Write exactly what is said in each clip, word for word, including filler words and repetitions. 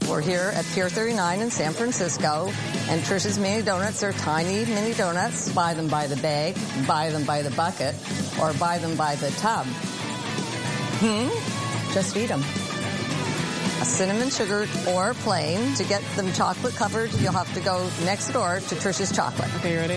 We're here at Pier thirty-nine in San Francisco, and Trish's Mini Donuts are tiny mini donuts. Buy them by the bag, buy them by the bucket, or buy them by the tub. Hmm? Just eat them. A cinnamon sugar or plain. To get them chocolate covered, you'll have to go next door to Trish's Chocolate. Okay, you ready?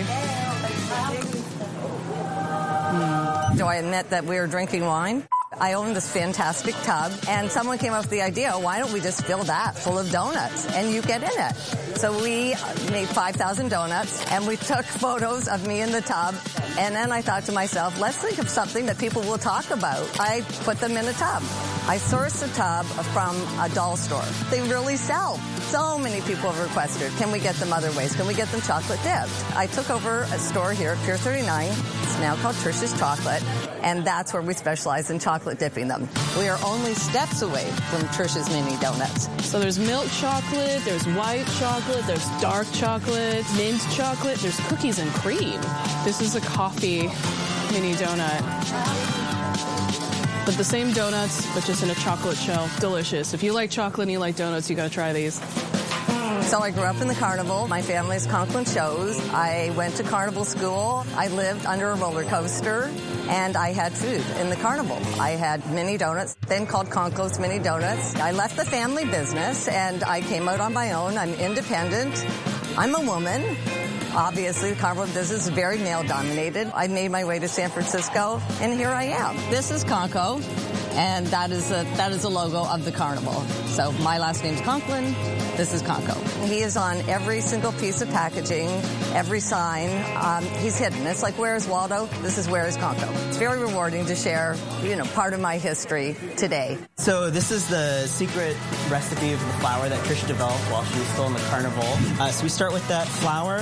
Mm. Do I admit that we were drinking wine? I own this fantastic tub, and someone came up with the idea, why don't we just fill that full of donuts, and you get in it. So we made five thousand donuts, and we took photos of me in the tub, and then I thought to myself, let's think of something that people will talk about. I put them in a tub. I sourced a tub from a doll store. They really sell. So many people have requested, can we get them other ways? Can we get them chocolate dipped? I took over a store here at Pier thirty-nine. It's now called Trish's Chocolate, and that's where we specialize in chocolate dipping them. We are only steps away from Trish's Mini Donuts. So there's milk chocolate, there's white chocolate, there's dark chocolate, mint chocolate, there's cookies and cream. This is a coffee mini donut. But the same donuts, but just in a chocolate shell. Delicious. If you like chocolate and you like donuts, you gotta try these. So I grew up in the carnival. My family's Conklin shows. I went to carnival school. I lived under a roller coaster, and I had food in the carnival. I had mini donuts, then called Conkl's Mini Donuts. I left the family business, and I came out on my own. I'm independent. I'm a woman. Obviously, the carnival business is very male-dominated. I made my way to San Francisco, and here I am. This is Conco, and that is a, that is a logo of the carnival. So my last name's Conklin. This is Conco. He is on every single piece of packaging, every sign. Um, he's hidden. It's like, where is Waldo? This is where is Conco. It's very rewarding to share, you know, part of my history today. So this is the secret recipe of the flour that Trish developed while she was still in the carnival. Uh, so we start with that flour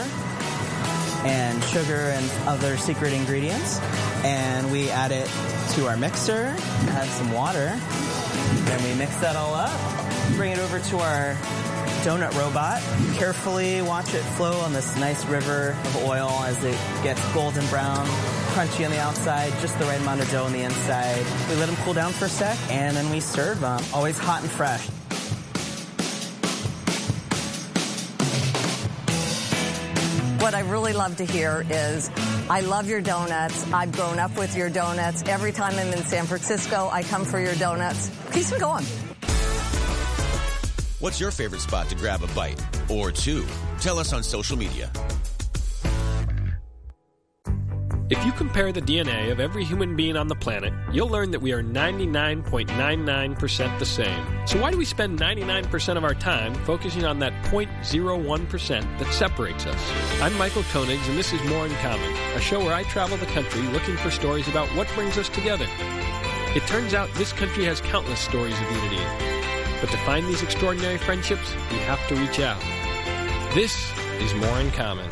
and sugar and other secret ingredients, and we add it to our mixer, add some water, then we mix that all up, bring it over to our donut robot, carefully watch it flow on this nice river of oil as it gets golden brown, crunchy on the outside, just the right amount of dough on the inside. We let them cool down for a sec, and then we serve them, always hot and fresh. What I really love to hear is, I love your donuts. I've grown up with your donuts. Every time I'm in San Francisco, I come for your donuts. Keep them going. What's your favorite spot to grab a bite or two? Tell us on social media. If you compare the D N A of every human being on the planet, you'll learn that we are ninety-nine point nine nine percent the same. So why do we spend ninety-nine percent of our time focusing on that zero point zero one percent that separates us? I'm Michael Koenigs, and this is More in Common, a show where I travel the country looking for stories about what brings us together. It turns out this country has countless stories of unity. But to find these extraordinary friendships, we have to reach out. This is More in Common.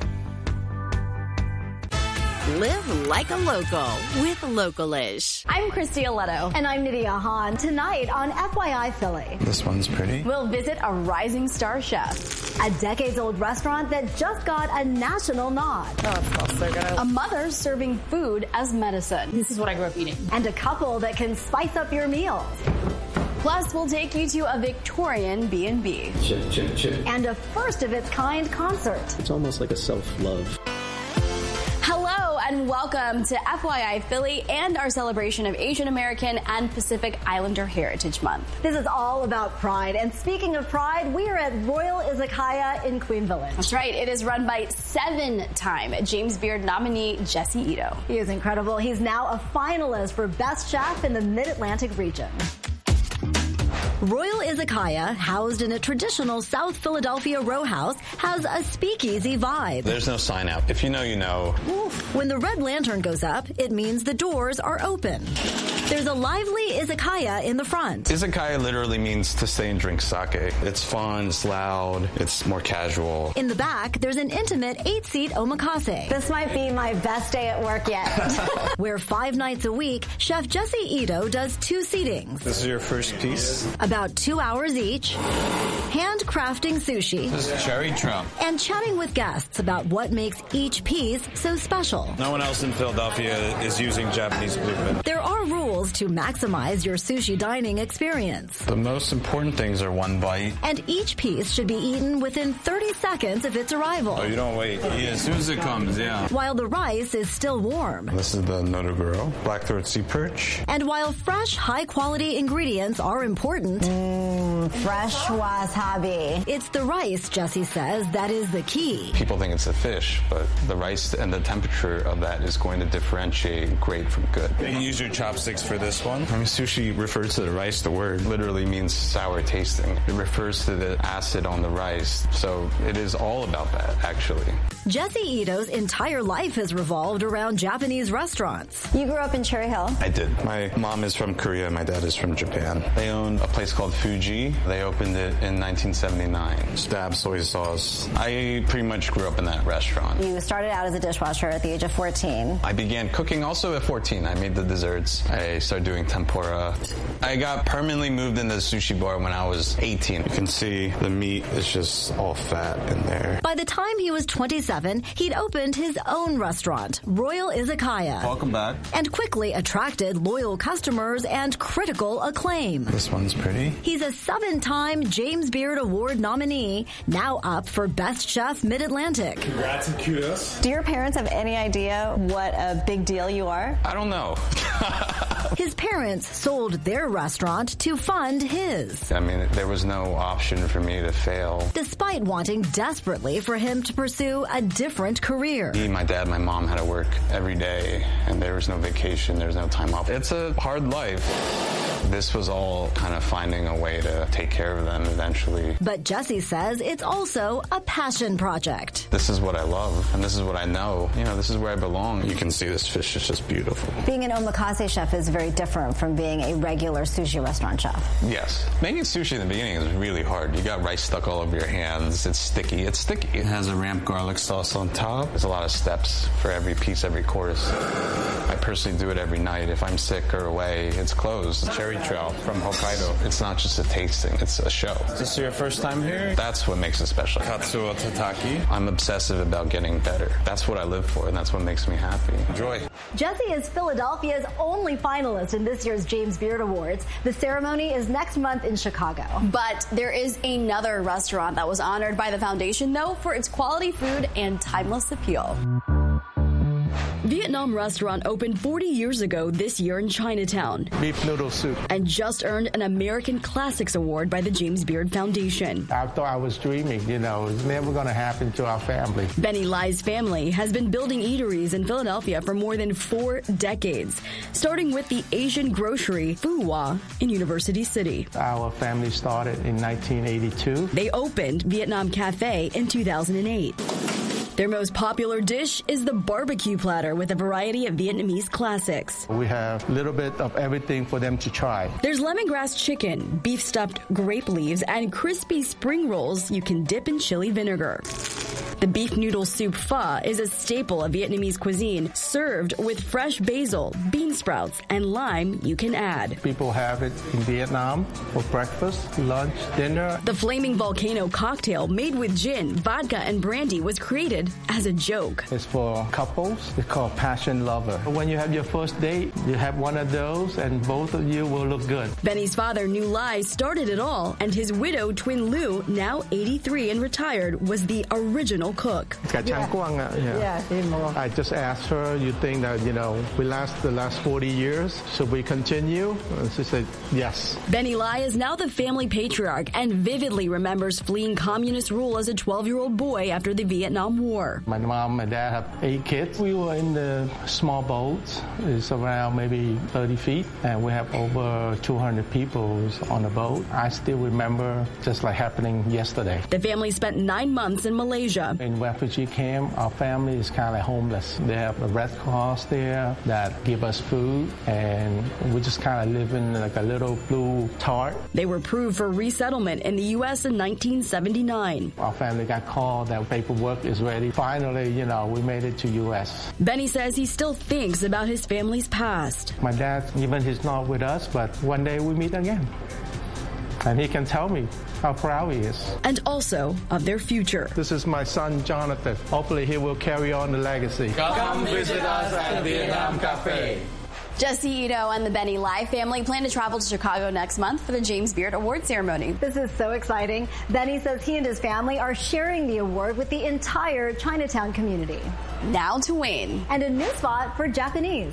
Live like a local with Localish. I'm Christy Aletto. And I'm Nydia Hahn. Tonight on F Y I Philly. This one's pretty. We'll visit a rising star chef. A decades-old restaurant that just got a national nod. Oh, it smells so good. A mother serving food as medicine. This is what I grew up eating. And a couple that can spice up your meals. Plus, we'll take you to a Victorian B and B. Chip, chip, chip. And a first-of-its-kind concert. It's almost like a self-love. Hello and welcome to F Y I Philly and our celebration of Asian American and Pacific Islander Heritage Month. This is all about pride. And speaking of pride, we are at Royal Izakaya in Queen Village. That's right. It is run by seven-time James Beard nominee Jesse Ito. He is incredible. He's now a finalist for Best Chef in the Mid-Atlantic region. Royal Izakaya, housed in a traditional South Philadelphia row house, has a speakeasy vibe. There's no sign out. If you know, you know. When the red lantern goes up, it means the doors are open. There's a lively izakaya in the front. Izakaya literally means to stay and drink sake. It's fun, it's loud, it's more casual. In the back, there's an intimate eight-seat omakase. This might be my best day at work yet. Where five nights a week, Chef Jesse Ito does two seatings. This is your first piece? About two hours each, handcrafting sushi. This is cherry trump. And chatting with guests about what makes each piece so special. No one else in Philadelphia is using Japanese blueprint. There are rules rules to maximize your sushi dining experience. The most important things are one bite. And each piece should be eaten within thirty seconds of its arrival. Oh, you don't wait. Yeah, as soon as it comes, yeah. While the rice is still warm. This is the Notoguro, black-throat sea perch. And while fresh, high-quality ingredients are important, mm, fresh wasabi. It's the rice, Jesse says, that is the key. People think it's the fish, but the rice and the temperature of that is going to differentiate great from good. You can use your chopsticks for this one. I mean, sushi refers to the rice. The word literally means sour tasting. It refers to the acid on the rice. So it is all about that, actually. Jesse Ito's entire life has revolved around Japanese restaurants. You grew up in Cherry Hill? I did. My mom is from Korea and my dad is from Japan. They own a place called Fuji. They opened it in nineteen seventy-nine. Stab soy sauce. I pretty much grew up in that restaurant. You started out as a dishwasher at the age of fourteen. I began cooking also at fourteen. I made the desserts. I started doing tempura. I got permanently moved into the sushi bar when I was eighteen. You can see the meat is just all fat in there. By the time he was twenty-seven, he'd opened his own restaurant, Royal Izakaya. Welcome back. And quickly attracted loyal customers and critical acclaim. This one's pretty. He's a seven-time James Beard Award nominee, now up for Best Chef Mid-Atlantic. Congrats and kudos. Do your parents have any idea what a big deal you are? I don't know. His parents sold their restaurant to fund his. I mean, there was no option for me to fail. Despite wanting desperately for him to pursue a different career. Me, my dad, my mom had to work every day, and there was no vacation, there was no time off. It's a hard life. This was all kind of finding a way to take care of them eventually. But Jesse says it's also a passion project. This is what I love, and this is what I know. You know, this is where I belong. You can see this fish is just beautiful. Being an omakase chef is very different from being a regular sushi restaurant chef. Yes. Making sushi in the beginning is really hard. You got rice stuck all over your hands. It's sticky. It's sticky. It has a ramp garlic sauce on top. There's a lot of steps for every piece, every course. I personally do it every night. If I'm sick or away, it's closed. Cherry trout from Hokkaido. It's not just a tasting, it's a show. Is this your first time here? That's what makes it special. Katsuo tataki. I'm obsessive about getting better. That's what I live for, and that's what makes me happy. Enjoy. Jesse is Philadelphia's only finalist in this year's James Beard Awards. The ceremony is next month in Chicago. But there is another restaurant that was honored by the foundation, though, for its quality food and timeless appeal. Vietnam restaurant opened forty years ago this year in Chinatown. Beef noodle soup. And just earned an American Classics Award by the James Beard Foundation. I thought I was dreaming, you know, it's never going to happen to our family. Benny Lai's family has been building eateries in Philadelphia for more than four decades, starting with the Asian grocery Phu Hoa in University City. Our family started in nineteen eighty-two. They opened Vietnam Cafe in two thousand eight. Their most popular dish is the barbecue platter with a variety of Vietnamese classics. We have a little bit of everything for them to try. There's lemongrass chicken, beef stuffed grape leaves, and crispy spring rolls you can dip in chili vinegar. The beef noodle soup pho is a staple of Vietnamese cuisine, served with fresh basil, bean sprouts, and lime you can add. People have it in Vietnam for breakfast, lunch, dinner. The Flaming Volcano cocktail made with gin, vodka, and brandy was created as a joke. It's for couples. It's called Passion Lover. When you have your first date, you have one of those and both of you will look good. Benny's father, Nu Lai, started it all, and his widow, Twin Lu, now eighty-three and retired, was the original cook. Yeah. Yeah. Yeah. I just asked her, you think that, you know, we last the last forty years, should we continue? And she said, yes. Benny Lai is now the family patriarch and vividly remembers fleeing communist rule as a twelve-year-old boy after the Vietnam War. My mom and dad have eight kids. We were in the small boats. It's around maybe thirty feet, and we have over two hundred people on the boat. I still remember just like happening yesterday. The family spent nine months in Malaysia. In refugee camp, our family is kind of like homeless. They have a Red Cross there that give us food, and we just kind of live in like a little blue tarp. They were approved for resettlement in the U S in nineteen seventy-nine. Our family got called that paperwork is ready. Finally, you know, we made it to U S. Benny says he still thinks about his family's past. My dad, even he's not with us, but one day we meet again. And he can tell me how proud he is. And also of their future. This is my son, Jonathan. Hopefully he will carry on the legacy. Come visit us at Vietnam Cafe. Jesse Ito and the Benny Lai family plan to travel to Chicago next month for the James Beard Award ceremony. This is so exciting. Benny says he and his family are sharing the award with the entire Chinatown community. Now to Wayne. And a new spot for Japanese.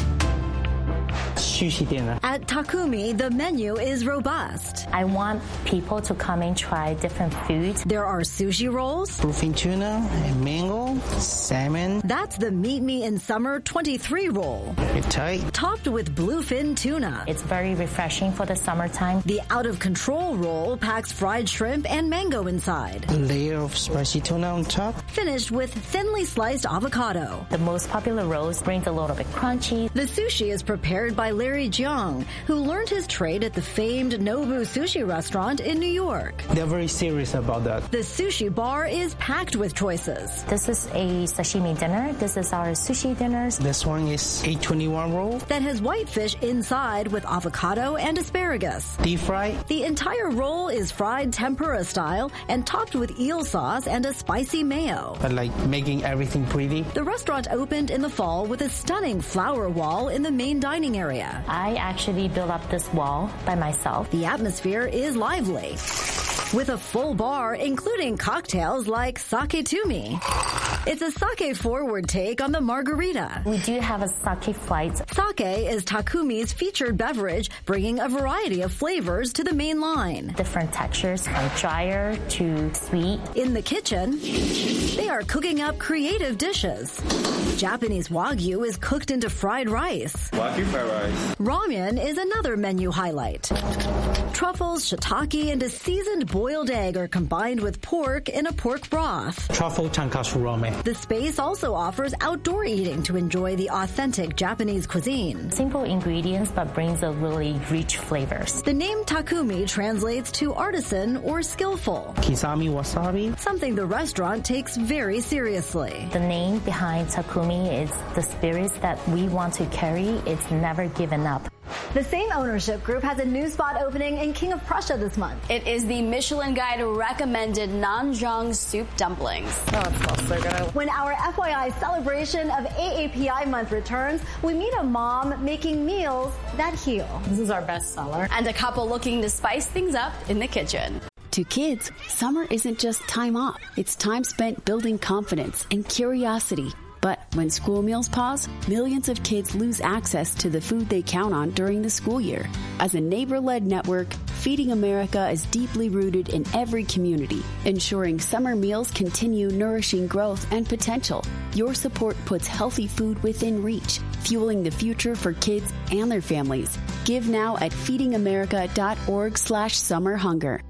Sushi dinner. At Takumi, the menu is robust. I want people to come and try different foods. There are sushi rolls, Bluefin tuna, mango, salmon. That's the Meet Me in Summer twenty-three roll. Very tight. Topped with bluefin tuna. It's very refreshing for the summertime. The Out of Control roll packs fried shrimp and mango inside. A layer of spicy tuna on top. Finished with thinly sliced avocado. The most popular rolls brings a little bit crunchy. The sushi is prepared by Larry Jiang, who learned his trade at the famed Nobu Sushi restaurant in New York. They're very serious about that. The sushi bar is packed with choices. This is a sashimi dinner. This is our sushi dinners. This one is eight twenty-one roll. That has whitefish inside with avocado and asparagus. Deep fried. The entire roll is fried tempura style and topped with eel sauce and a spicy mayo. I like making everything pretty. The restaurant opened in the fall with a stunning flower wall in the main dining area. I actually built up this wall by myself. The atmosphere is lively, with a full bar including cocktails like sake tumi. It's a sake-forward take on the margarita. We do have a sake flight. Sake is Takumi's featured beverage, bringing a variety of flavors to the main line. Different textures from drier to sweet. In the kitchen, they are cooking up creative dishes. Japanese wagyu is cooked into fried rice. Wagyu fried rice. Ramen is another menu highlight. Truffles, shiitake, and a seasoned boiled egg are combined with pork in a pork broth. Truffle tonkatsu ramen. The space also offers outdoor eating to enjoy the authentic Japanese cuisine. Simple ingredients, but brings a really rich flavors. The name Takumi translates to artisan or skillful. Kisame wasabi. Something the restaurant takes very seriously. The name behind Takumi is the spirits that we want to carry. It's never given up. The same ownership group has a new spot opening in King of Prussia this month. It is the Michelin Guide recommended Nanzhang soup dumplings. Oh, it smells so good. When our F Y I celebration of A A P I month returns, we meet a mom making meals that heal. This is our best seller. And a couple looking to spice things up in the kitchen. To kids, summer isn't just time off. It's time spent building confidence and curiosity. But when school meals pause, millions of kids lose access to the food they count on during the school year. As a neighbor-led network, Feeding America is deeply rooted in every community, ensuring summer meals continue nourishing growth and potential. Your support puts healthy food within reach, fueling the future for kids and their families. Give now at feedingamerica.org slash summer hunger.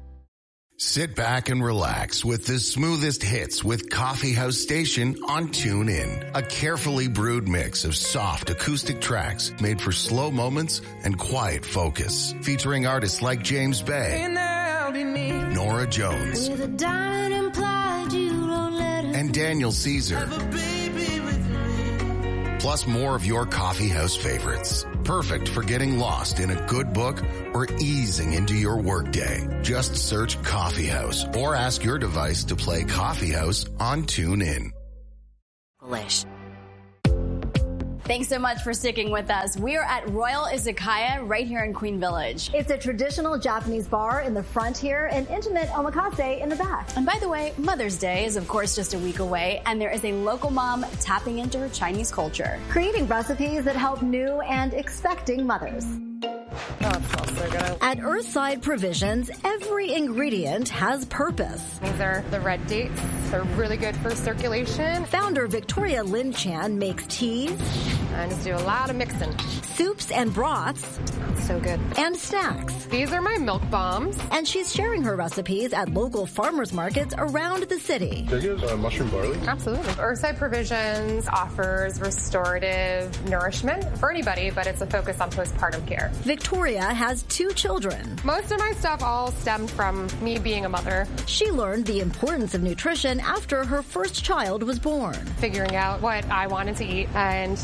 Sit back and relax with the smoothest hits with Coffee House Station on TuneIn. A carefully brewed mix of soft acoustic tracks made for slow moments and quiet focus. Featuring artists like James Bay, Nora Jones, and Daniel Caesar. Plus more of your coffee house favorites. Perfect for getting lost in a good book or easing into your workday. Just search Coffee House or ask your device to play Coffee House on TuneIn. Thanks so much for sticking with us. We are at Royal Izakaya right here in Queen Village. It's a traditional Japanese bar in the front here and intimate omakase in the back. And by the way, Mother's Day is of course just a week away, and there is a local mom tapping into her Chinese culture, creating recipes that help new and expecting mothers. Oh, it smells so good. At Earthside Provisions, every ingredient has purpose. These are the red dates. They're really good for circulation. Founder Victoria Lin Chan makes teas. I just do a lot of mixing. Soups and broths. So good. And snacks. These are my milk bombs. And she's sharing her recipes at local farmers markets around the city. Do you have uh, mushroom barley? Absolutely. Earthside Provisions offers restorative nourishment for anybody, but it's a focus on postpartum care. Victoria has two children. Most of my stuff all stemmed from me being a mother. She learned the importance of nutrition after her first child was born. Figuring out what I wanted to eat and how I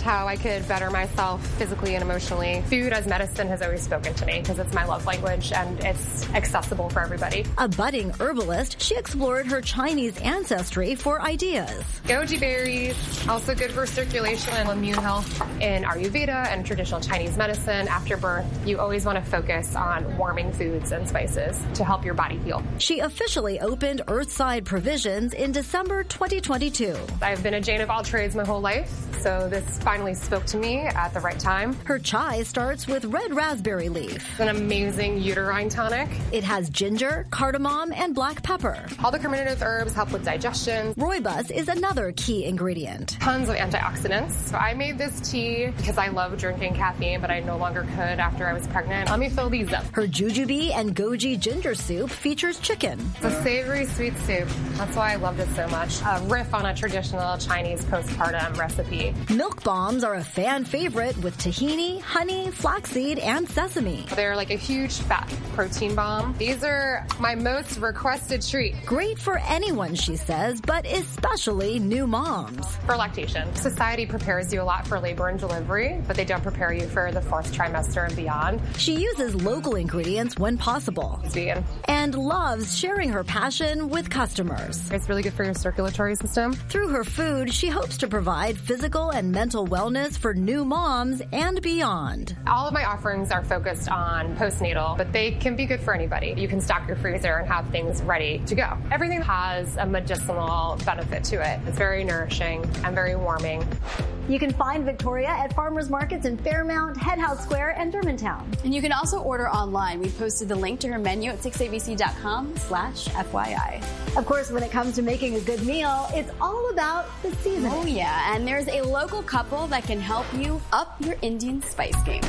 could better myself physically and emotionally. Food as medicine has always spoken to me because it's my love language and it's accessible for everybody. A budding herbalist, she explored her Chinese ancestry for ideas. Goji berries, also good for circulation and immune health. In Ayurveda and traditional Chinese medicine, after birth, you always want to focus on warming foods and spices to help your body heal. She officially opened Earthside Provisions in December twenty twenty-two. I've been a Jane of all trades my whole life, so this finally spoke to me at the right time. Her chai starts with red raspberry leaf. It's an amazing uterine tonic. It has ginger, cardamom, and black pepper. All the carminative herbs help with digestion. Rooibos is another key ingredient. Tons of antioxidants. So I made this tea because I love drinking caffeine, but I no longer could after I was pregnant. Let me fill these up. Her jujube and goji ginger soup features chicken. It's a savory sweet soup. That's why I loved it so much. A riff on a traditional Chinese postpartum recipe. Milk bombs are a fan favorite with tahini, honey, flaxseed, and sesame. They're like a huge fat protein bomb. These are my most requested treat. Great for anyone, she says, but especially new moms. For lactation. Society prepares you a lot for labor and delivery, but they don't prepare you for the fourth trimester and beyond. She uses local ingredients when possible. It's vegan. And loves sharing her passion with customers. It's really good for your circulatory system. Through her food, she hopes to provide physical and mental wellness for new moms and beyond. All of my offerings are focused on postnatal, but they can be good for anybody. You can stock your freezer and have things ready to go. Everything has a medicinal benefit to it. It's very nourishing and very warming. You can find Victoria at farmers markets in Fairmount, Head House Square, and Germantown. And you can also order online. We posted the link to her menu at six a b c dot com slash F Y I. Of course, when it comes to making a good meal, it's all about the seasoning. Oh yeah, and there's a local couple that can help you up your Indian spice game.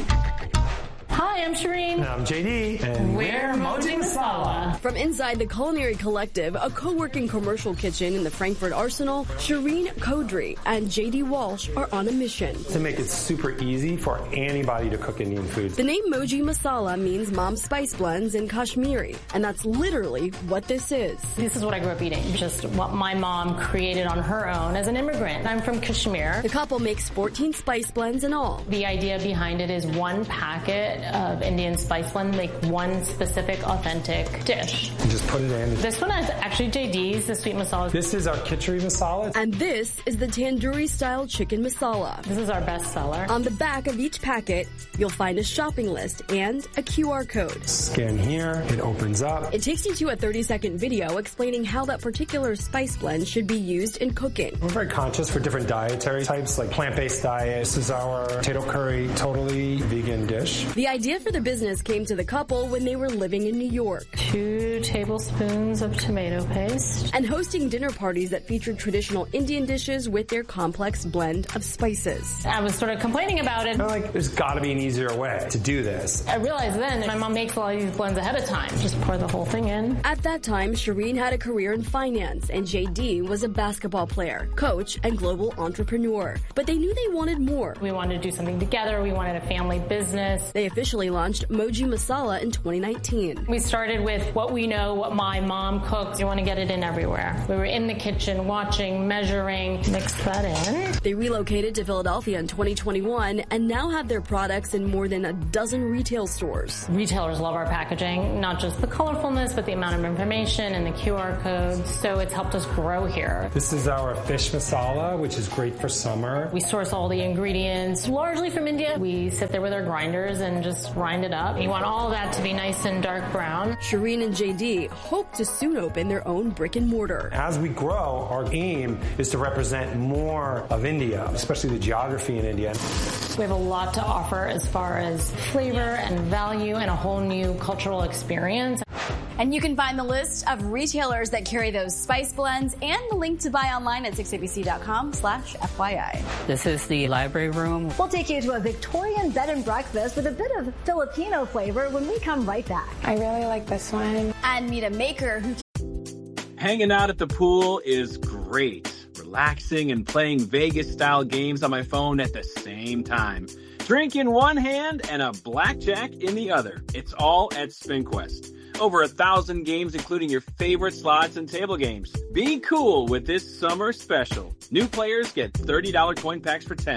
Hi, I'm Shireen. And I'm J D. And we're Moji Masala. From inside the Culinary Collective, a co-working commercial kitchen in the Frankfurt Arsenal, Shireen Kodri and J D Walsh are on a mission. To make it super easy for anybody to cook Indian food. The name Moji Masala means Mom's Spice Blends in Kashmiri, and that's literally what this is. This is what I grew up eating, just what my mom created on her own as an immigrant. I'm from Kashmir. The couple makes fourteen spice blends in all. The idea behind it is one packet of Indian spice blend, make one specific authentic dish. And just put it in. This one is actually J D's, the sweet masala. This is our khichdi masala. And And this is the tandoori style chicken masala. This is our best seller. On the back of each packet, you'll find a shopping list and a Q R code. Scan here, it opens up. It takes you to a thirty second video explaining how that particular spice blend should be used in cooking. We're very conscious for different dietary types, like plant-based diet. This is our potato curry, totally vegan dish. The idea for the business came to the couple when they were living in New York. Two tablespoons of tomato paste. And hosting dinner parties that featured traditional Indian dishes with their complex blend of spices. I was sort of complaining about it. I'm like, there's got to be an easier way to do this. I realized then my mom makes a lot of these blends ahead of time. Just pour the whole thing in. At that time, Shireen had a career in finance, and J D was a basketball player, coach, and global entrepreneur. But they knew they wanted more. We wanted to do something together. We wanted a family business. They officially launched Moji Masala in twenty nineteen. We started with what we know, what my mom cooks. We want to get it in everywhere. We were in the kitchen watching, measuring, mix that in. They relocated to Philadelphia in twenty twenty-one and now have their products in more than a dozen retail stores. Retailers love our packaging, not just the colorfulness, but the amount of information and the Q R codes. So it's helped us grow here. This is our fish masala, which is great for summer. We source all the ingredients largely from India. We sit there with our grinders and just grind it up. You want all that to be nice and dark brown. Shireen and J D hope to soon open their own brick and mortar. As we grow, our aim is to represent more of India, especially the geography in India. We have a lot to offer as far as flavor and value and a whole new cultural experience. And you can find the list of retailers that carry those spice blends and the link to buy online at six a b c dot com slash F Y I. This is the library room. We'll take you to a Victorian bed and breakfast with a bit of Filipino flavor when we come right back. I really like this one. And meet a maker who... Hanging out at the pool is great. Relaxing and playing Vegas-style games on my phone at the same time. Drink in one hand and a blackjack in the other. It's all at SpinQuest. Over a thousand games, including your favorite slots and table games. Be cool with this summer special. New players get thirty dollars coin packs for ten,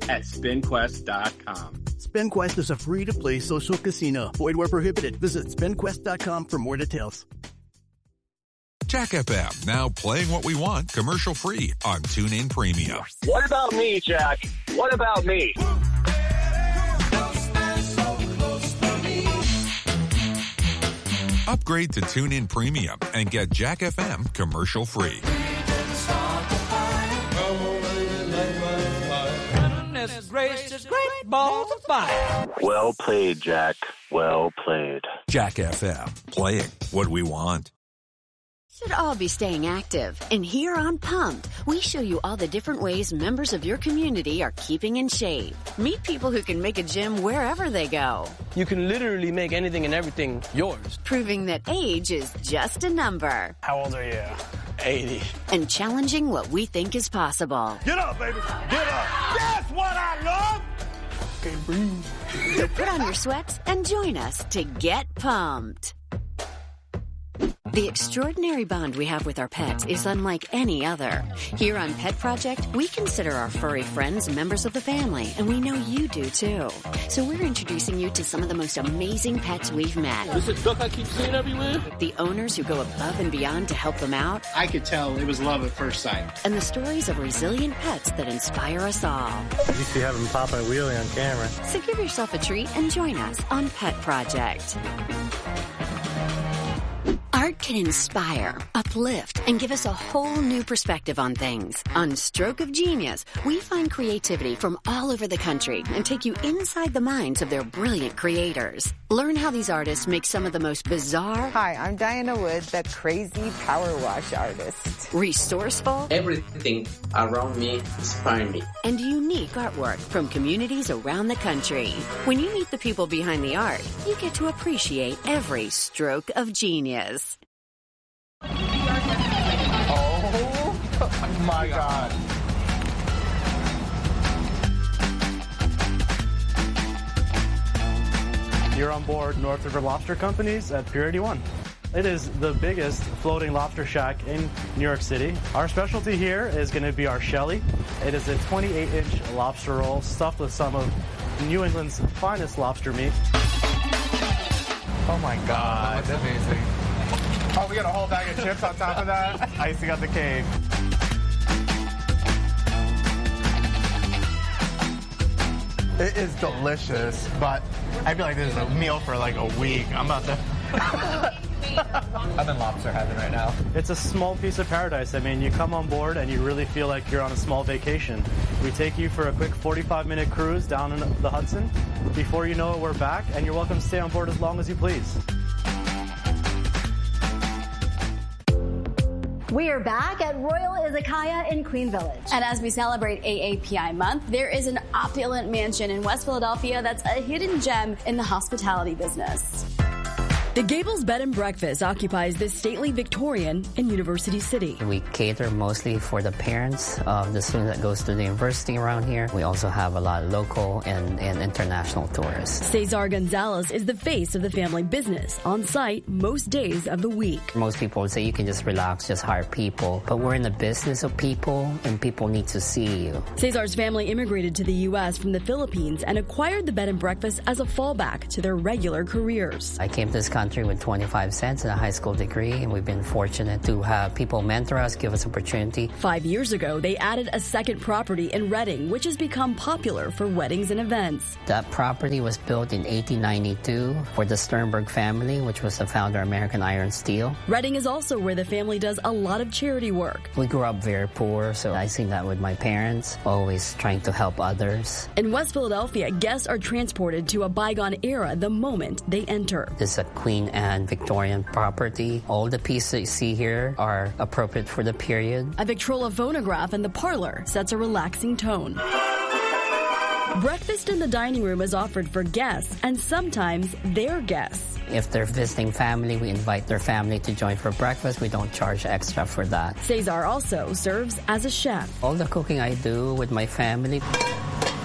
at spin quest dot com. SpinQuest is a free-to-play social casino. Void where prohibited. Visit spin quest dot com for more details. Jack F M, now playing what we want commercial-free on TuneIn Premium. What about me, Jack? What about me? Upgrade to TuneIn Premium and get Jack F M commercial-free. Gracious, great balls of fire. Well played, Jack. Well played. Jack F M, playing what we want. Should all be staying active. And here on Pumped, we show you all the different ways members of your community are keeping in shape. Meet people who can make a gym wherever they go. You can literally make anything and everything yours. Proving that age is just a number. How old are you? eighty. And challenging what we think is possible. Get up, baby. Get up. That's what I love. Okay, breathe. So put on your sweats and join us to get pumped. The extraordinary bond we have with our pets is unlike any other. Here on Pet Project, we consider our furry friends members of the family, and we know you do too. So we're introducing you to some of the most amazing pets we've met. This is duck I keep seeing everywhere. The owners who go above and beyond to help them out. I could tell it was love at first sight. And the stories of resilient pets that inspire us all. You see having Papa Wheelie on camera. So give yourself a treat and join us on Pet Project. Art can inspire, uplift, and give us a whole new perspective on things. On Stroke of Genius, we find creativity from all over the country and take you inside the minds of their brilliant creators. Learn how these artists make some of the most bizarre... Hi, I'm Diana Wood, that crazy power wash artist. Resourceful... Everything around me inspires me. And unique artwork from communities around the country. When you meet the people behind the art, you get to appreciate every stroke of genius. Oh my God. You're on board North River Lobster Company's at Pier eighty-one. It is the biggest floating lobster shack in New York City. Our specialty here is going to be our Shelly. It is a twenty-eight inch lobster roll stuffed with some of New England's finest lobster meat. Oh my God, that's amazing. Oh, we got a whole bag of chips on top of that? Icing on the cake. It is delicious, but I feel like this is a meal for like a week. I'm about to... I'm in lobster heaven right now. It's a small piece of paradise. I mean, you come on board and you really feel like you're on a small vacation. We take you for a quick forty-five minute cruise down in the Hudson. Before you know it, we're back, and you're welcome to stay on board as long as you please. We are back at Royal Izakaya in Queen Village. And as we celebrate A A P I month, there is an opulent mansion in West Philadelphia that's a hidden gem in the hospitality business. The Gables Bed and Breakfast occupies this stately Victorian in University City. We cater mostly for the parents of the student that goes to the university around here. We also have a lot of local and, and international tourists. Cesar Gonzalez is the face of the family business, on site most days of the week. Most people would say you can just relax, just hire people. But we're in the business of people, and people need to see you. Cesar's family immigrated to the U S from the Philippines and acquired the bed and breakfast as a fallback to their regular careers. I came to this country with twenty-five cents and a high school degree, and we've been fortunate to have people mentor us, give us opportunity. Five years ago, they added a second property in Reading, which has become popular for weddings and events. That property was built in eighteen ninety-two for the Sternberg family, which was the founder of American Iron Steel. Reading is also where the family does a lot of charity work. We grew up very poor, so I seen that with my parents, always trying to help others. In West Philadelphia, guests are transported to a bygone era the moment they enter. This is a Queen and Victorian property. All the pieces that you see here are appropriate for the period. A Victrola phonograph in the parlor sets a relaxing tone. Breakfast in the dining room is offered for guests and sometimes their guests. If they're visiting family, we invite their family to join for breakfast. We don't charge extra for that. Cesar also serves as a chef. All the cooking I do with my family.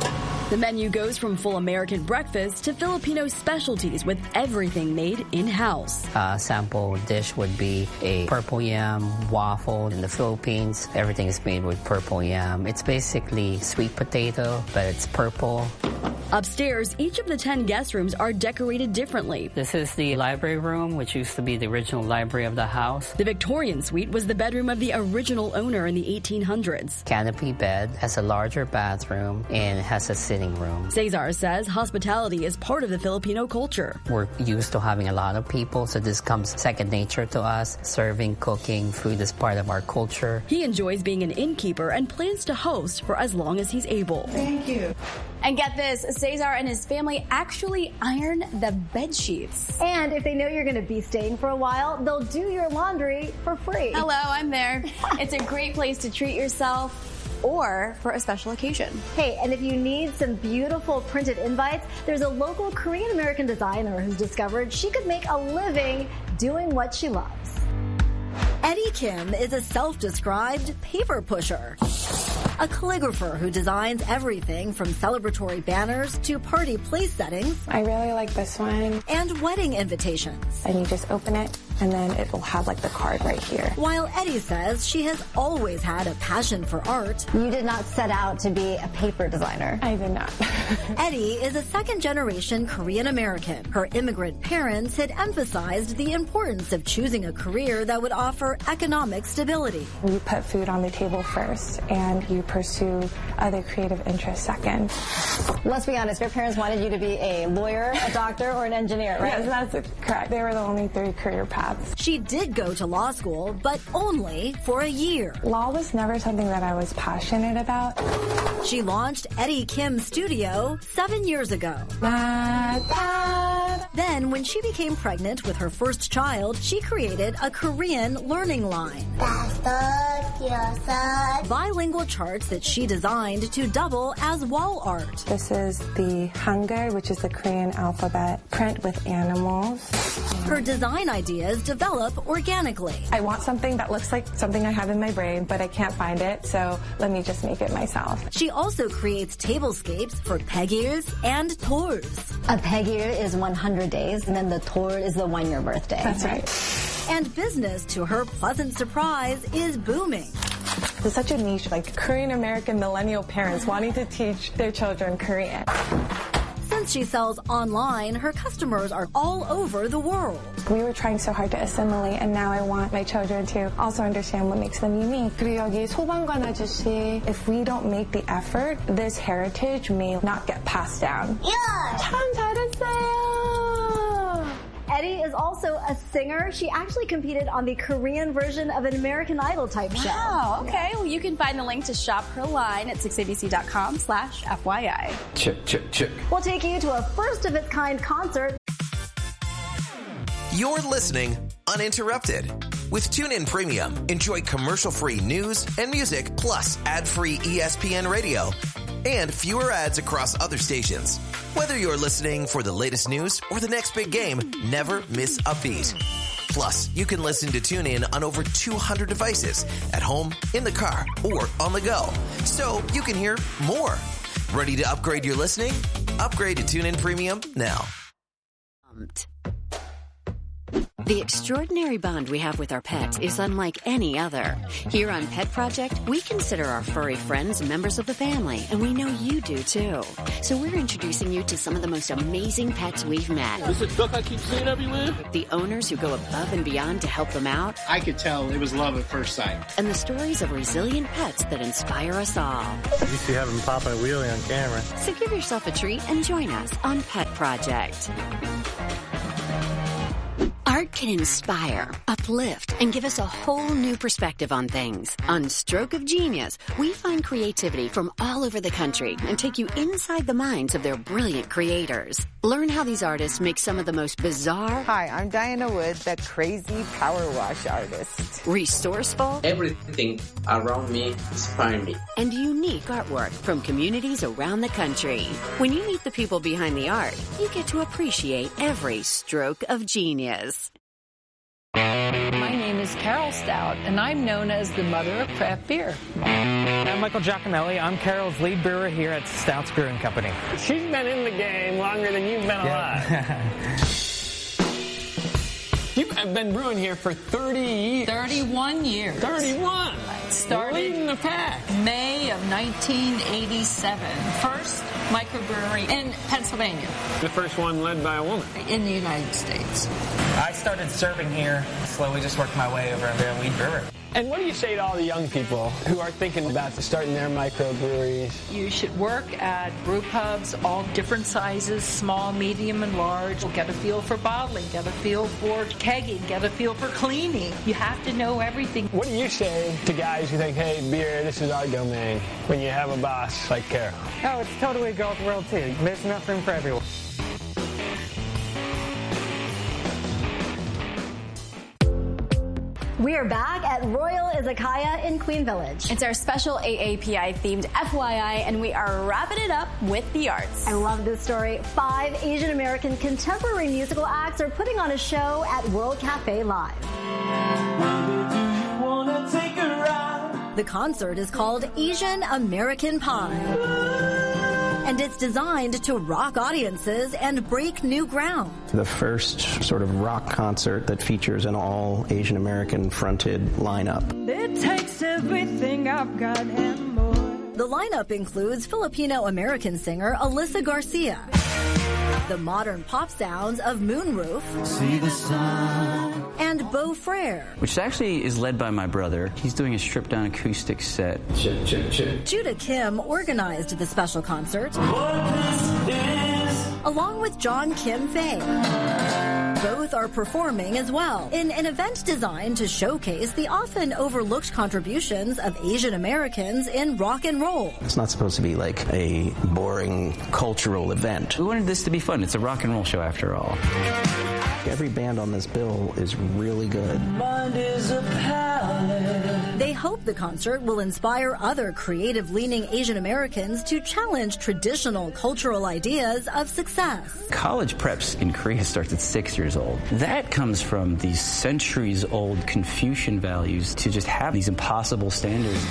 The menu goes from full American breakfast to Filipino specialties with everything made in-house. A sample dish would be a purple yam waffle in the Philippines. Everything is made with purple yam. It's basically sweet potato, but it's purple. Upstairs, each of the ten guest rooms are decorated differently. This is the library room, which used to be the original library of the house. The Victorian suite was the bedroom of the original owner in the eighteen hundreds. Canopy bed, has a larger bathroom, and has a sitting room. Cesar says hospitality is part of the Filipino culture. We're used to having a lot of people, so this comes second nature to us. Serving, cooking, food is part of our culture. He enjoys being an innkeeper and plans to host for as long as he's able. Thank you. And get this, Cesar and his family actually iron the bed sheets. And if they know you're going to be staying for a while, they'll do your laundry for free. Hello, I'm there. It's a great place to treat yourself or for a special occasion. Hey, and if you need some beautiful printed invites, there's a local Korean American designer who's discovered she could make a living doing what she loves. Eddie Kim is a self-described paper pusher. A calligrapher who designs everything from celebratory banners to party place settings. I really like this one. And wedding invitations. And you just open it, and then it will have like the card right here. While Eddie says she has always had a passion for art. You did not set out to be a paper designer. I did not. Eddie is a second-generation Korean American. Her immigrant parents had emphasized the importance of choosing a career that would offer economic stability. You put food on the table first, and you pursue other creative interests second. Let's be honest, your parents wanted you to be a lawyer, a doctor, or an engineer, right? Yes, that's correct. They were the only three career paths. She did go to law school, but only for a year. Law was never something that I was passionate about. She launched Eddie Kim Studio seven years ago. Then, when she became pregnant with her first child, she created a Korean learning line. Bilingual charts that she designed to double as wall art. This is the Hangul, which is the Korean alphabet, print with animals. Her design ideas develop organically. I want something that looks like something I have in my brain, but I can't find it, so let me just make it myself. She also creates tablescapes for pegyears and tours. A pegyear is one hundred days, and then the tour is the one-year birthday. That's right. And business, to her pleasant surprise, is booming. There's such a niche, like Korean American millennial parents wanting to teach their children Korean. Since she sells online, her customers are all over the world. We were trying so hard to assimilate, and now I want my children to also understand what makes them unique. 그리고 여기 소방관 아저씨, if we don't make the effort, this heritage may not get passed down. Yeah! 참 잘했어요! Eddie is also a singer. She actually competed on the Korean version of an American Idol type show. Wow, okay. Well, you can find the link to shop her line at six A B C dot com slash F Y I. Check, check, check. We'll take you to a first-of-its-kind concert. You're listening uninterrupted. With TuneIn Premium, enjoy commercial-free news and music, plus ad-free E S P N radio and fewer ads across other stations. Whether you're listening for the latest news or the next big game, never miss a beat. Plus, you can listen to TuneIn on over two hundred devices at home, in the car, or on the go. So you can hear more. Ready to upgrade your listening? Upgrade to TuneIn Premium now. The extraordinary bond we have with our pets is unlike any other. Here on Pet Project, we consider our furry friends members of the family, and we know you do too. So we're introducing you to some of the most amazing pets we've met. This is a duck I keep seeing everywhere. The owners who go above and beyond to help them out. I could tell it was love at first sight. And the stories of resilient pets that inspire us all. You used to have them popping a wheelie on camera. So give yourself a treat and join us on Pet Project. Art can inspire, uplift, and give us a whole new perspective on things. On Stroke of Genius, we find creativity from all over the country and take you inside the minds of their brilliant creators. Learn how these artists make some of the most bizarre... Hi, I'm Diana Wood, the crazy power wash artist. Resourceful... Everything around me inspires me. And unique artwork from communities around the country. When you meet the people behind the art, you get to appreciate every stroke of genius. My name is Carol Stout, and I'm known as the mother of craft beer. I'm Michael Giacomelli. I'm Carol's lead brewer here at Stouts Brewing Company. She's been in the game longer than you've been alive. Yeah. You've been brewing here for thirty years. thirty-one years. thirty-one. Started leading the pack. May of nineteen eighty-seven. First microbrewery in Pennsylvania. The first one led by a woman. In the United States. I started serving here, slowly just worked my way over to a lead brewer. And what do you say to all the young people who are thinking about starting their microbreweries? You should work at brew pubs, all different sizes, small, medium, and large. Get a feel for bottling, get a feel for kegging, get a feel for cleaning. You have to know everything. What do you say to guys who think, hey, beer, this is our domain, when you have a boss like Carol? Oh, it's totally a girl's world, too. There's enough room for everyone. We are back at Royal Izakaya in Queen Village. It's our special A A P I themed F Y I, and we are wrapping it up with the arts. I love this story. Five Asian American contemporary musical acts are putting on a show at World Cafe Live. The concert is called Asian American Pie. And it's designed to rock audiences and break new ground. The first sort of rock concert that features an all Asian American fronted lineup. It takes everything I've got and more. The lineup includes Filipino American singer Alyssa Garcia, the modern pop sounds of Moonroof, See the sun. And Beau Frere, which actually is led by my brother. He's doing a stripped down acoustic set. Chip, chip, chip. Judah Kim organized the special concert, along with John Kim Fei. Both are performing as well in an event designed to showcase the often overlooked contributions of Asian Americans in rock and roll. It's not supposed to be like a boring cultural event. We wanted this to be fun. It's a rock and roll show after all. Every band on this bill is really good. Mind is a palette. They hope the concert will inspire other creative-leaning Asian Americans to challenge traditional cultural ideas of success. College preps in Korea starts at six years old. That comes from these centuries-old Confucian values to just have these impossible standards.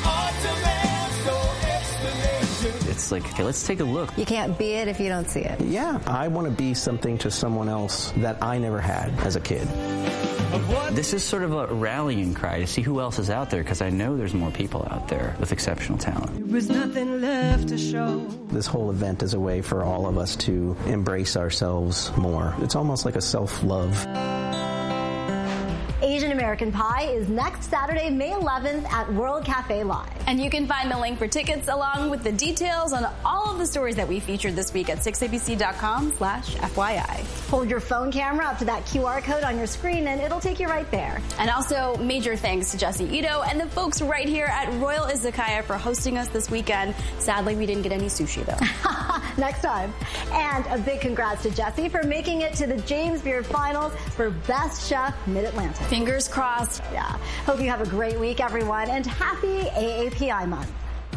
It's like, okay, let's take a look. You can't be it if you don't see it. Yeah, I want to be something to someone else that I never had as a kid. This is sort of a rallying cry to see who else is out there, because I know there's more people out there with exceptional talent. There was nothing left to show. This whole event is a way for all of us to embrace ourselves more. It's almost like a self-love. Asian American Pie is next Saturday, May eleventh at World Cafe Live. And you can find the link for tickets along with the details on all of the stories that we featured this week at six A B C dot com slash F Y I. Hold your phone camera up to that Q R code on your screen and it'll take you right there. And also major thanks to Jesse Ito and the folks right here at Royal Izakaya for hosting us this weekend. Sadly, we didn't get any sushi though. Next time. And a big congrats to Jesse for making it to the James Beard Finals for Best Chef Mid-Atlantic. Fingers crossed. Yeah. Hope you have a great week, everyone, and happy A A P I month.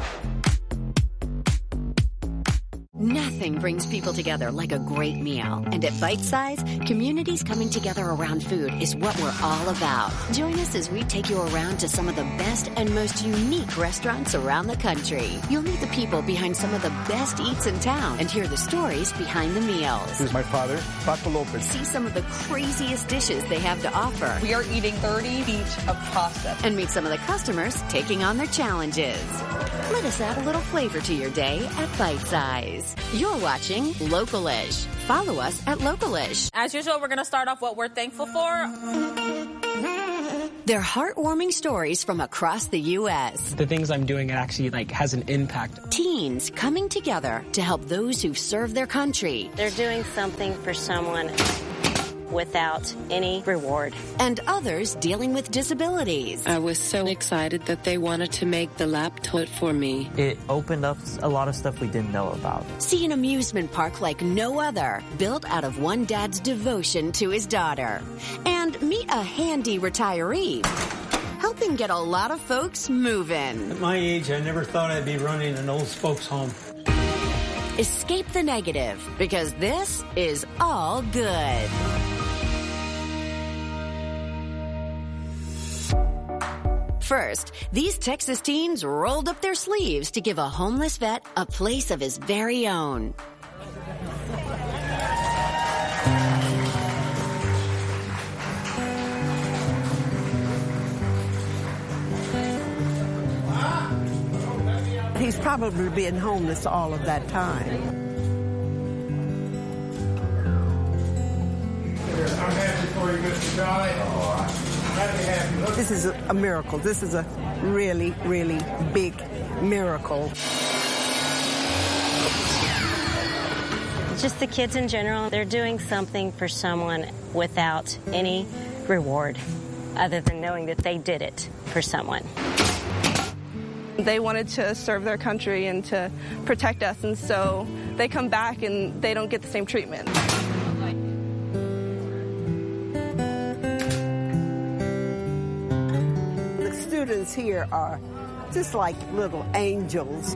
Nothing brings people together like a great meal. And at Bite Size, communities coming together around food is what we're all about. Join us as we take you around to some of the best and most unique restaurants around the country. You'll meet the people behind some of the best eats in town and hear the stories behind the meals. This is my father, Paco Lopez. See some of the craziest dishes they have to offer. We are eating thirty feet of pasta. And meet some of the customers taking on their challenges. Let us add a little flavor to your day at Bite Size. You're watching Localish. Follow us at Localish. As usual, we're going to start off what we're thankful for. They're heartwarming stories from across the U S The things I'm doing, it actually like has an impact. Teens coming together to help those who've served their country. They're doing something for someone without any reward. And others dealing with disabilities. I was so excited that they wanted to make the lap toilet for me. It opened up a lot of stuff we didn't know about. See an amusement park like no other, built out of one dad's devotion to his daughter. And meet a handy retiree, helping get a lot of folks moving. At my age, I never thought I'd be running an old folks home. Escape the negative, because this is all good. First, these Texas teens rolled up their sleeves to give a homeless vet a place of his very own. He's probably been homeless all of that time. I'm happy for you, Mister Charlie. Happy, happy. This is a, a miracle. This is a really, really big miracle. Just the kids in general, they're doing something for someone without any reward other than knowing that they did it for someone. They wanted to serve their country and to protect us, and so they come back and they don't get the same treatment. The students here are just like little angels.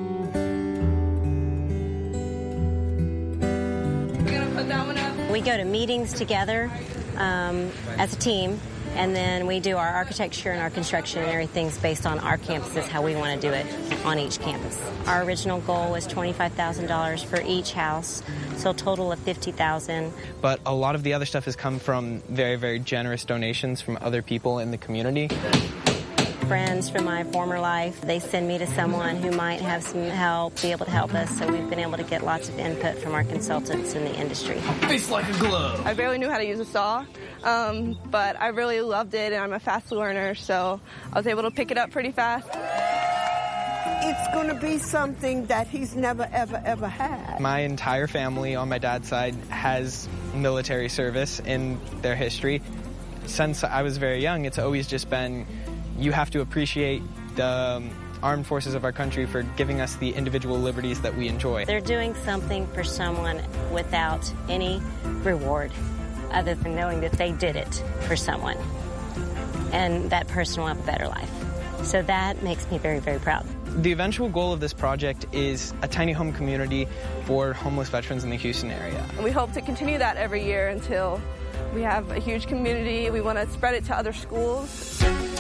We're gonna put that one up. We go to meetings together um, as a team. And then we do our architecture and our construction and everything's based on our campuses, how we want to do it on each campus. Our original goal was twenty-five thousand dollars for each house, so a total of fifty thousand dollars. But a lot of the other stuff has come from very, very generous donations from other people in the community. Friends from my former life, they send me to someone who might have some help, be able to help us, so we've been able to get lots of input from our consultants in the industry. Fits like a glove. I barely knew how to use a saw, um, but I really loved it, and I'm a fast learner, so I was able to pick it up pretty fast. It's going to be something that he's never, ever, ever had. My entire family on my dad's side has military service in their history. Since I was very young, it's always just been, you have to appreciate the um, armed forces of our country for giving us the individual liberties that we enjoy. They're doing something for someone without any reward other than knowing that they did it for someone and that person will have a better life. So that makes me very, very proud. The eventual goal of this project is a tiny home community for homeless veterans in the Houston area. And we hope to continue that every year until we have a huge community. We want to spread it to other schools.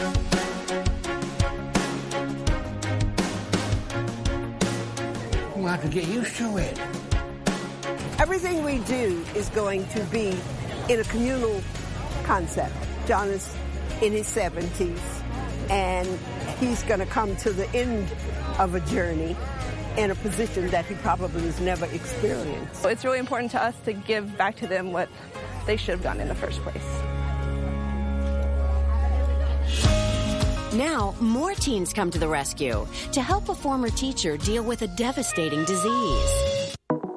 We'll have to get used to it. Everything we do is going to be in a communal concept. John is in his seventies, and he's going to come to the end of a journey in a position that he probably has never experienced. So it's really important to us to give back to them what they should have done in the first place. Now, more teens come to the rescue to help a former teacher deal with a devastating disease.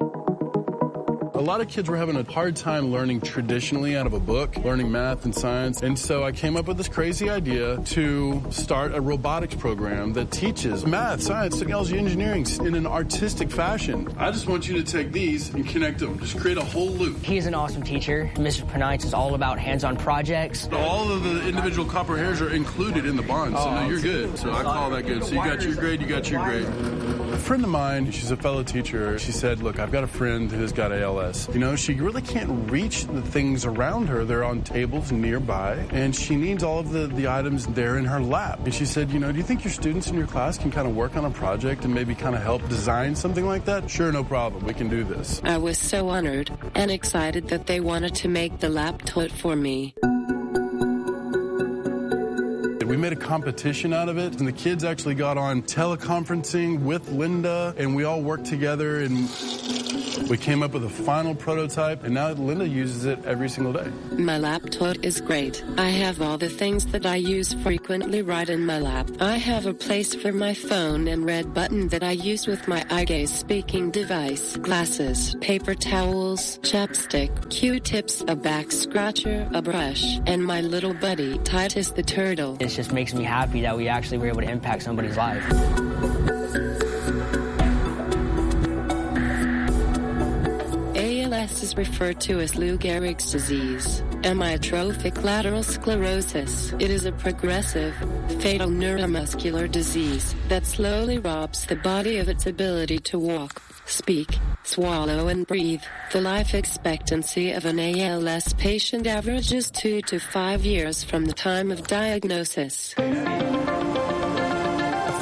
A lot of kids were having a hard time learning traditionally out of a book, learning math and science. And so I came up with this crazy idea to start a robotics program that teaches math, science, technology, engineering in an artistic fashion. I just want you to take these and connect them. Just create a whole loop. He's an awesome teacher. Mister Penites is all about hands-on projects. All of the individual copper hairs are included in the bond, so no, you're good. So I call that good. So you got your grade, you got your grade. A friend of mine, she's a fellow teacher, she said, look, I've got a friend who's got A L S. You know, she really can't reach the things around her. They're on tables nearby, and she needs all of the, the items there in her lap. And she said, you know, do you think your students in your class can kind of work on a project and maybe kind of help design something like that? Sure, no problem. We can do this. I was so honored and excited that they wanted to make the laptop for me. We made a competition out of it, and the kids actually got on teleconferencing with Linda, and we all worked together, and we came up with a final prototype, and now Linda uses it every single day. My laptop is great. I have all the things that I use frequently right in my lap. I have a place for my phone and red button that I use with my eye gaze speaking device, glasses, paper towels, chapstick, Q-tips, a back scratcher, a brush, and my little buddy, Titus the Turtle. It just makes me happy that we actually were able to impact somebody's life. A L S is referred to as Lou Gehrig's disease, amyotrophic lateral sclerosis. It is a progressive, fatal neuromuscular disease that slowly robs the body of its ability to walk, speak, swallow, and breathe. The life expectancy of an A L S patient averages two to five years from the time of diagnosis.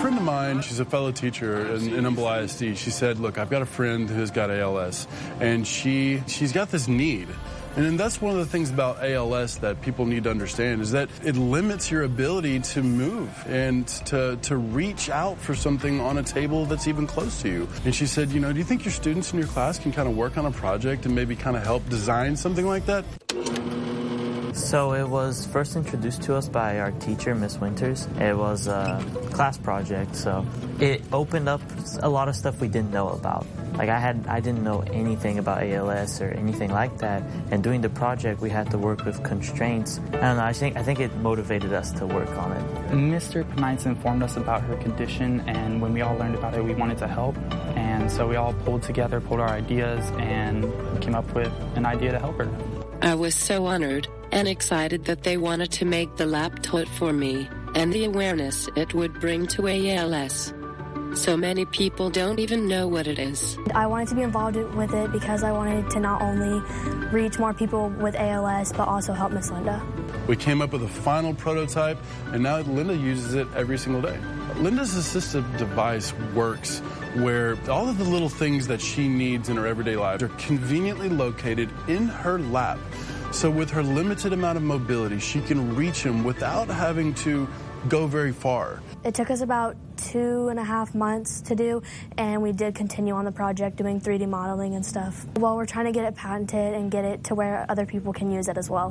friend of mine, she's a fellow teacher in, in Humble I S D. She said, look, I've got a friend who's got A L S, and she she's got this need. And that's one of the things about A L S that people need to understand is that it limits your ability to move and to, to reach out for something on a table that's even close to you. And she said, you know, do you think your students in your class can kind of work on a project and maybe kind of help design something like that? So it was first introduced to us by our teacher, Miss Winters. It was a class project, so it opened up a lot of stuff we didn't know about. Like I had, I didn't know anything about A L S or anything like that. And doing the project, we had to work with constraints. I don't know. I think I think it motivated us to work on it. Mister Penites informed us about her condition, and when we all learned about it, we wanted to help. And so we all pulled together, pulled our ideas, and came up with an idea to help her. I was so honored and excited that they wanted to make the lap tote for me and the awareness it would bring to A L S. So many people don't even know what it is. I wanted to be involved with it because I wanted to not only reach more people with A L S, but also help Miss Linda. We came up with a final prototype, and now Linda uses it every single day. Linda's assistive device works where all of the little things that she needs in her everyday life are conveniently located in her lap. So with her limited amount of mobility, she can reach them without having to go very far. It took us about two and a half months to do, and we did continue on the project doing three D modeling and stuff. Well, we're trying to get it patented and get it to where other people can use it as well.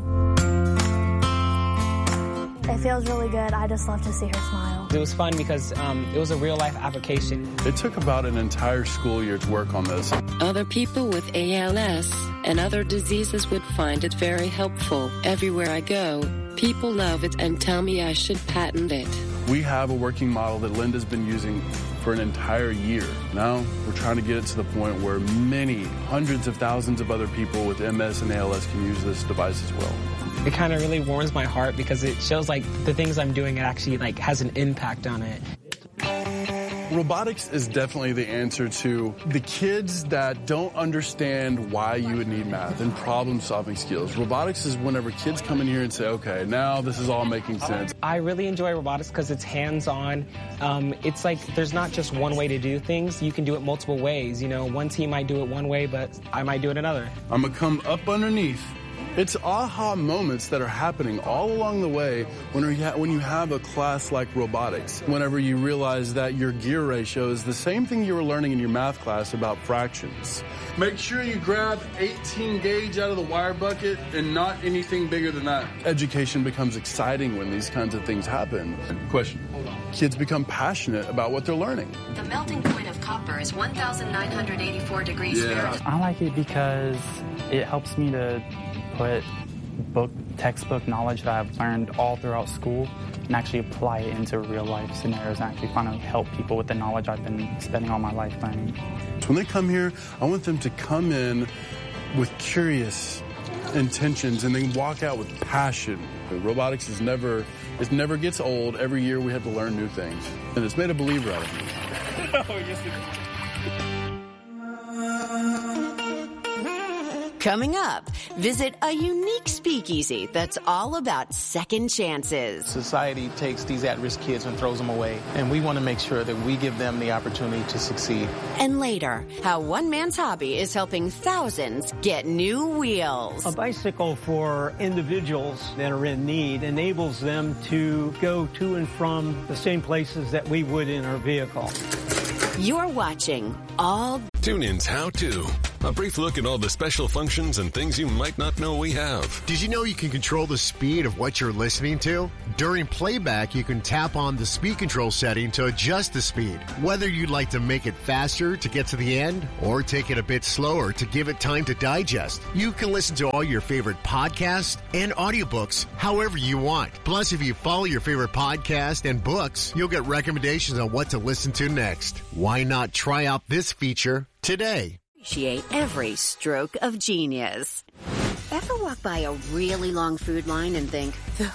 It feels really good. I just love to see her smile. It was fun because um, it was a real-life application. It took about an entire school year to work on this. Other people with A L S and other diseases would find it very helpful. Everywhere I go, people love it and tell me I should patent it. We have a working model that Linda's been using for an entire year. Now we're trying to get it to the point where many, hundreds of thousands of other people with M S and A L S can use this device as well. It kind of really warms my heart because it shows like the things I'm doing, it actually like has an impact on it. Robotics is definitely the answer to the kids that don't understand why you would need math and problem-solving skills. Robotics is whenever kids come in here and say, okay, now this is all making sense. I really enjoy robotics because it's hands-on. Um, it's like there's not just one way to do things. You can do it multiple ways. You know, one team might do it one way, but I might do it another. I'm going to come up underneath. It's aha moments that are happening all along the way when you, ha- when you have a class like robotics. Whenever you realize that your gear ratio is the same thing you were learning in your math class about fractions. Make sure you grab eighteen gauge out of the wire bucket and not anything bigger than that. Education becomes exciting when these kinds of things happen. Question. Kids become passionate about what they're learning. The melting point of copper is one thousand nine hundred eighty-four degrees Yeah. Fahrenheit. I like it because it helps me to put book, textbook knowledge that I've learned all throughout school and actually apply it into real life scenarios and actually finally help people with the knowledge I've been spending all my life learning. When they come here, I want them to come in with curious intentions and then walk out with passion. Robotics is never, it never gets old. Every year we have to learn new things. And it's made a believer out of me. Oh, yes, it is. Coming up, visit a unique speakeasy that's all about second chances. Society takes these at-risk kids and throws them away, and we want to make sure that we give them the opportunity to succeed. And later, how one man's hobby is helping thousands get new wheels. A bicycle for individuals that are in need enables them to go to and from the same places that we would in our vehicle. You're watching All TuneIn's How To. A brief look at all the special functions and things you might not know we have. Did you know you can control the speed of what you're listening to? During playback, you can tap on the speed control setting to adjust the speed. Whether you'd like to make it faster to get to the end or take it a bit slower to give it time to digest, you can listen to all your favorite podcasts and audiobooks however you want. Plus, if you follow your favorite podcast and books, you'll get recommendations on what to listen to next. Why not try out this feature today? Appreciate every stroke of genius. Ever walk by a really long food line and think,